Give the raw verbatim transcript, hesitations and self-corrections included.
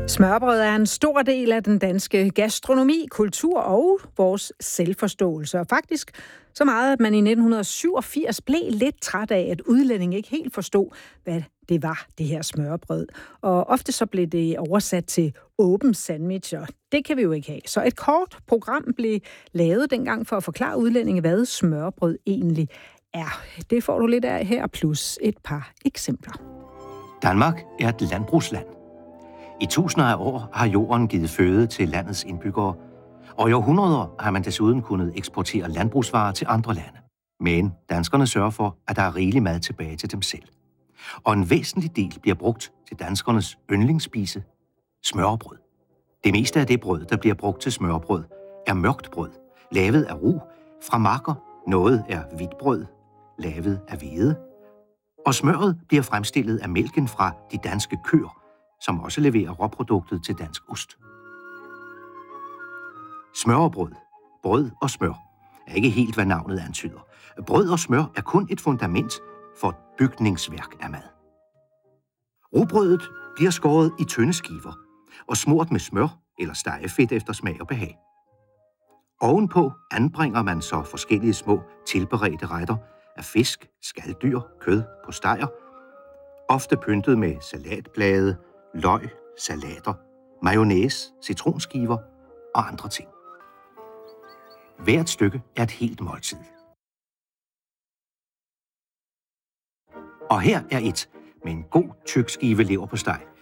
Smørrebrød er en stor del af den danske gastronomi, kultur og vores selvforståelse. Og faktisk så meget, at man i nitten syvogfirs blev lidt træt af, at udlændinge ikke helt forstod, hvad det var, det her smørrebrød. Og ofte så blev det oversat til åben sandwich, og det kan vi jo ikke have. Så et kort program blev lavet dengang for at forklare udlændinge, hvad smørrebrød egentlig er. Det får du lidt af her, plus et par eksempler. Danmark er et landbrugsland. I tusinder af år har jorden givet føde til landets indbyggere, og i århundreder har man desuden kunnet eksportere landbrugsvarer til andre lande. Men danskerne sørger for, at der er rigelig mad tilbage til dem selv. Og en væsentlig del bliver brugt til danskernes yndlingsspise, smørrebrød. Det meste af det brød, der bliver brugt til smørrebrød, er mørkt brød, lavet af rug fra marker. Noget er hvidt brød, lavet af hvede. Og smøret bliver fremstillet af mælken fra de danske køer, som også leverer råproduktet til dansk ost. Smørrebrød, brød og smør er ikke helt, hvad navnet antyder. Brød og smør er kun et fundament for et bygningsværk af mad. Rugbrødet bliver skåret i tynde skiver og smurt med smør eller stegefedt efter smag og behag. Ovenpå anbringer man så forskellige små tilberedte retter af fisk, skaldyr, kød, postejer, ofte pyntet med salatblade, løg, salater, mayonnaise, citronskiver og andre ting. Hvert stykke er et helt måltid. Og her er et med en god tyk skive leverpostej,